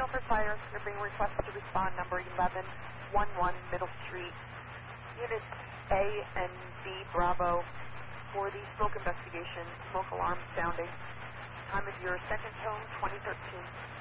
for fire. You're being requested to respond number 1111 Middle Street. Units A and B Bravo for the smoke investigation. Smoke alarm sounding. Time of your second tone, 2013.